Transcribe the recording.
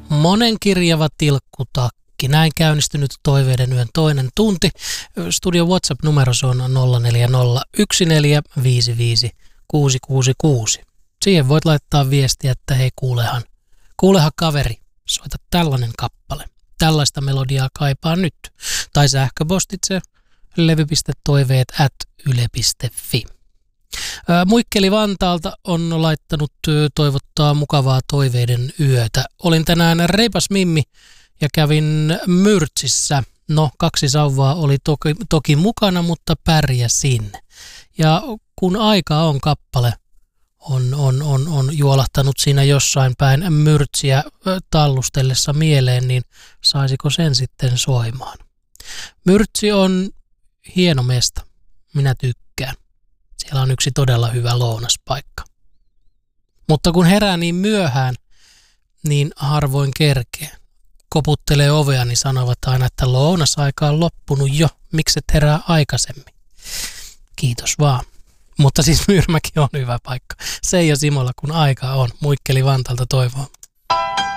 Monenkirjava tilkkutakki. Näin käynnistynyt Toiveiden yön toinen tunti. Studio WhatsApp-numero on 0401455666. Siihen voit laittaa viestiä, että hei kuulehan kaveri, soita tällainen kappale. Tällaista melodiaa kaipaa nyt. Tai sähköpostitse levy.toiveet@yle.fi. Muikkeli Vantaalta on laittanut toivottaa mukavaa Toiveiden yötä. Olin tänään reipas mimmi ja kävin Myrtsissä. No, 2 sauvaa oli toki mukana, mutta pärjäsin. Ja kun aika on kappale, on juolahtanut siinä jossain päin Myrtsiä tallustellessa mieleen, niin saisiko sen sitten soimaan? Myrtsi on hieno mesta. Minä tykkään. Siellä on yksi todella hyvä lounaspaikka. Mutta kun herää niin myöhään, niin harvoin kerkee. Koputtelee ovea, niin sanovat aina, että lounasaika on loppunut jo. Mikset herää aikaisemmin? Kiitos vaan. Mutta siis Myyrmäki on hyvä paikka. Se ja Simola, kun aika on. Muikkeli Vantaalta toivoo.